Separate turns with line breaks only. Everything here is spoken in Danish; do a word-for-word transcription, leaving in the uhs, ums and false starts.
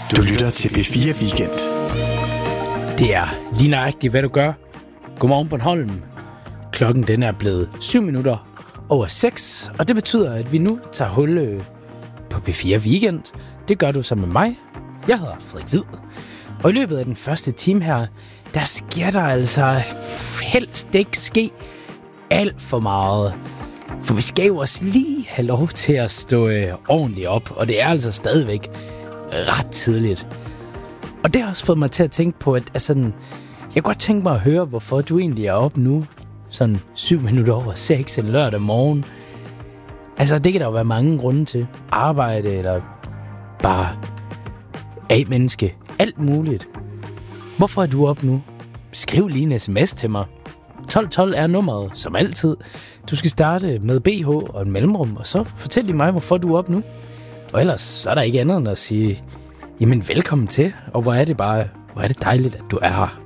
Du lytter til B fire Weekend.
Det er lige nøjagtigt, hvad du gør. Godmorgen Bornholm. Klokken den er blevet syv minutter over seks, og det betyder, at vi nu tager hul på B fire Weekend. Det gør du sammen med mig. Jeg hedder Frederik Hvid. Og i løbet af den første time her, der sker der altså helst ikke ske alt for meget. For vi skal jo også lige have lov til at stå øh, ordentligt op, og det er altså stadigvæk ret tidligt. Og det har også fået mig til at tænke på, at altså, jeg kunne godt tænke mig at høre, hvorfor du egentlig er op nu, sådan syv minutter over seks en lørdag morgen. Altså, det kan der jo være mange grunde til. Arbejde eller bare A-menneske. Alt muligt. Hvorfor er du op nu? Skriv lige en sms til mig. tolv tolv er nummeret, som altid. Du skal starte med B H og en mellemrum, og så fortæl lige mig, hvorfor du er op nu. Og ellers så er der ikke andet end at sige, jamen velkommen til, og hvor er det bare, hvor er det dejligt, at du er her.